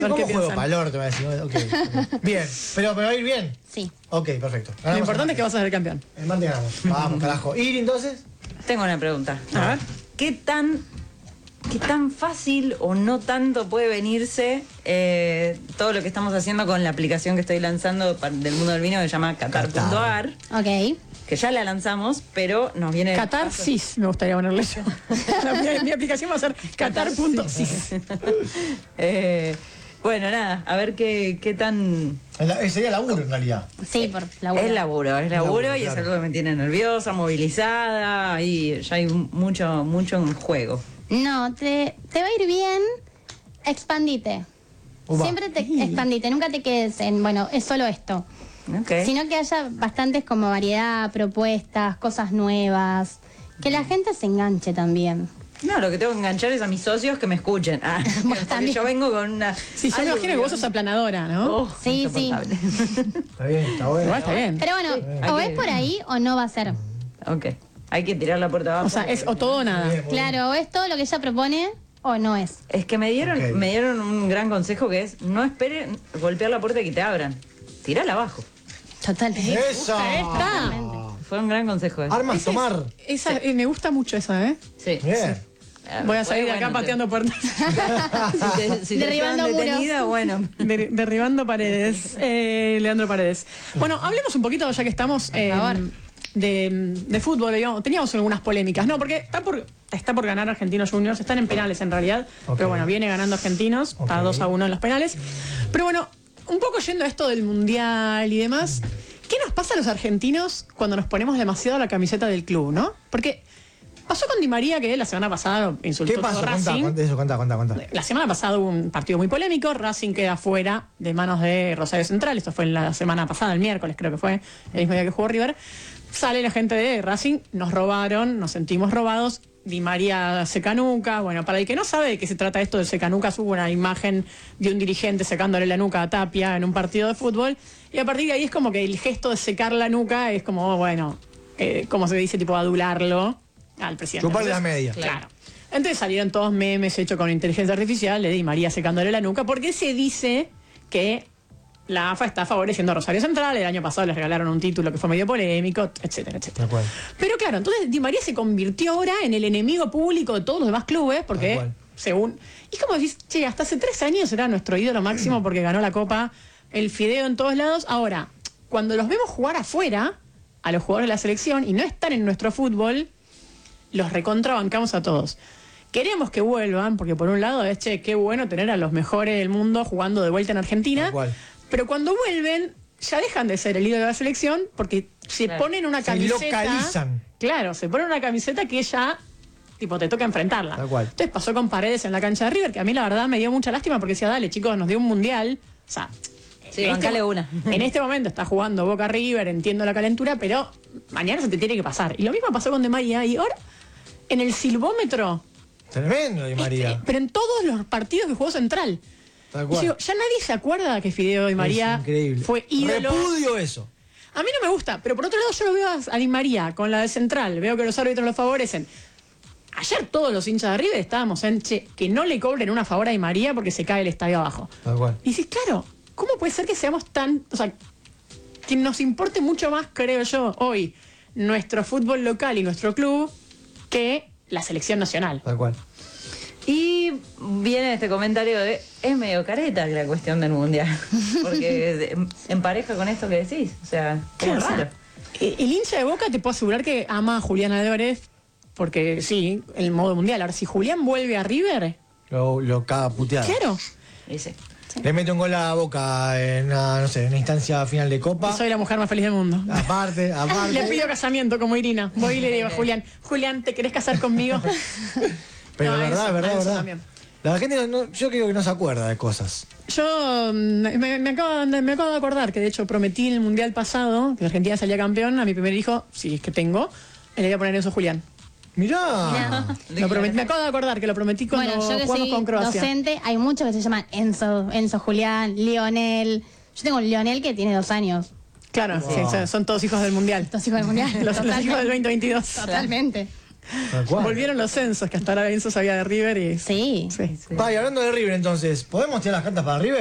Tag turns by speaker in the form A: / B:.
A: ¿Cómo
B: qué
A: juego
B: piensan.
A: para el orto? Me va a decir, ok. Bien, pero va a ir bien.
C: Sí.
A: Ok, perfecto.
B: Lo importante es que vas a ser campeón.
A: El martes ganamos. Vamos, carajo. ¿Ir entonces?
D: Tengo una pregunta.
B: A ver.
D: ¿Qué tan fácil o no tanto puede venirse todo lo que estamos haciendo con la aplicación que estoy lanzando del mundo del vino que se llama Qatar.ar?
C: Ok.
D: Que ya la lanzamos, pero nos viene...
B: Catarsis, me gustaría ponerle yo. Mi aplicación va a ser Qatar.sis.
D: Bueno, nada, a ver qué tan...
A: Sería laburo en realidad.
C: Sí, por laburo.
D: Es laburo y es
A: claro.
D: algo que me tiene nerviosa, movilizada, y ya hay mucho en juego.
C: No, te va a ir bien. Expandite.
A: Upa.
C: Siempre te expandite. Nunca te quedes en, bueno, es solo esto.
D: Okay.
C: Sino que haya bastantes como variedad, propuestas, cosas nuevas. Que la gente se enganche también.
D: No, lo que tengo que enganchar es a mis socios que me escuchen. Porque
C: también.
D: yo vengo con una...
B: Sí, yo me imagino que vos sos aplanadora, ¿no?
D: Oh,
C: Sí, sí.
D: insoportable.
A: Está bien, está bueno.
B: Igual está bien.
C: Pero bueno, o
D: Hay
C: es
D: que-
C: por ahí o no va a ser.
D: Ok. Hay que tirar la puerta abajo.
B: O sea, es o todo o nada.
A: Bien, muy bien.
C: Claro, o es todo lo que ella propone o no es.
D: Es que me dieron un gran consejo que es no espere golpear la puerta y que te abran. Tirala abajo.
C: Totalmente.
A: ¡Eso!
B: Está.
D: Fue un gran consejo ese.
A: Armas tomar.
B: Esa, me gusta mucho esa, ¿eh?
D: Sí.
A: Bien.
B: Voy a salir de acá pateando puertas.
D: Si te
C: Derribando
D: llevan
C: muros.
D: detenida, bueno.
B: Derribando paredes. Leandro Paredes. Bueno, hablemos un poquito, ya que estamos
C: favor.
B: de fútbol, digamos. Teníamos algunas polémicas. No, porque está por ganar Argentinos Juniors. Están en penales en realidad.
A: Ok.
B: Pero bueno, viene ganando Argentinos. Está
A: Ok.
B: 2-1 en los penales. Pero bueno, un poco yendo a esto del Mundial y demás. ¿Qué nos pasa a los argentinos cuando nos ponemos demasiado la camiseta del club, no? Porque pasó con Di María, que la semana pasada insultó
A: ¿Qué
B: todo
A: pasó?
B: Racing.
A: Contá.
B: La semana pasada hubo un partido muy polémico. Racing queda fuera de manos de Rosario Central. Esto fue la semana pasada, el miércoles creo que fue, el mismo día que jugó River. Sale la gente de Racing, nos robaron, nos sentimos robados. Di María secanuca. Bueno, para el que no sabe de qué se trata esto del secanucas, hubo una imagen de un dirigente secándole la nuca a Tapia en un partido de fútbol. Y a partir de ahí es como que el gesto de secar la nuca es como, bueno, como se dice, tipo adularlo al presidente.
A: Chuparle la
B: Entonces,
A: media.
B: Claro. Entonces salieron todos memes hechos con inteligencia artificial de Di María secándole la nuca, porque se dice que la AFA está favoreciendo a Rosario Central. El año pasado les regalaron un título que fue medio polémico, etcétera,
A: De
B: etcétera.
A: acuerdo.
B: Pero claro, entonces Di María se convirtió ahora en el enemigo público de todos los demás clubes,
A: Tal
B: porque
A: cual.
B: según... Y como decís, che, hasta hace 3 años era nuestro ídolo máximo porque ganó la Copa, el fideo en todos lados. Ahora, cuando los vemos jugar afuera, a los jugadores de la selección, y no están en nuestro fútbol, los recontrabancamos a todos. Queremos que vuelvan, porque por un lado es, che, qué bueno tener a los mejores del mundo jugando de vuelta en Argentina.
A: Tal cual.
B: Pero cuando vuelven, ya dejan de ser el ídolo de la selección porque se
D: Claro.
B: ponen una
A: Se
B: camiseta.
A: localizan.
B: Claro, se ponen una camiseta que ya, tipo, te toca enfrentarla.
A: Tal cual.
B: Entonces pasó con Paredes en la cancha de River, que a mí la verdad me dio mucha lástima porque decía, dale, chicos, nos dio un mundial. O sea,
D: Sí, bancale una.
B: en este momento está jugando Boca River, entiendo la calentura, pero mañana se te tiene que pasar. Y lo mismo pasó con Di María. Y ahora, en el silbómetro,
A: Tremendo, Di María.
B: pero en todos los partidos que jugó Central.
A: Tal
B: Y
A: cual.
B: digo, ya nadie se acuerda que Fideo Di María
A: Es increíble.
B: fue ídolo.
A: Repudio eso.
B: A mí no me gusta, pero por otro lado yo lo veo a Di María con la de Central, veo que los árbitros lo favorecen. Ayer todos los hinchas de River estábamos en, che, que no le cobren una favor a Di María porque se cae el estadio abajo.
A: Tal cual.
B: Y dices, claro, ¿cómo puede ser que seamos tan, o sea, que nos importe mucho más, creo yo, hoy, nuestro fútbol local y nuestro club que la selección nacional?
A: Tal cual.
D: Y viene este comentario de, es medio careta la cuestión del mundial. Porque en pareja con esto que decís. O sea,
B: Claro,
D: es raro.
B: El hincha de Boca te puedo asegurar que ama a Julián Álvarez porque sí, el modo mundial. Ahora, si Julián vuelve a River,
A: Lo caga puteado.
B: claro,
D: Dice.
A: Le mete un gol a Boca en una, no sé, en una instancia final de Copa.
B: soy la mujer más feliz del mundo.
A: Aparte.
B: Le pido casamiento como Irina. Voy y le digo, Julián, ¿te querés casar conmigo?
A: Pero
B: No,
A: verdad,
B: eso,
A: verdad,
B: eso
A: verdad.
B: también.
A: La gente, yo creo que no se acuerda de cosas.
B: Yo me acabo de acordar que de hecho prometí en el mundial pasado que Argentina salía campeón a mi primer hijo, si es que tengo, le voy a poner Enzo Julián.
A: Mirá.
B: Lo prometí, me acabo de acordar que lo prometí cuando
C: Bueno, yo que
B: jugamos
C: soy
B: con Croacia.
C: docente, hay muchos que se llaman Enzo Julián, Lionel. Yo tengo un Lionel que tiene 2 años.
B: Claro,
A: Wow.
B: sí, son todos hijos del mundial.
C: Los hijos del mundial.
B: Los hijos del 2022.
C: Totalmente.
A: Tal cual.
B: Volvieron los censos, que hasta ahora Enzo sabía de River y...
C: Sí.
B: Sí.
A: Pa, y hablando de River entonces, ¿podemos tirar las cartas para River?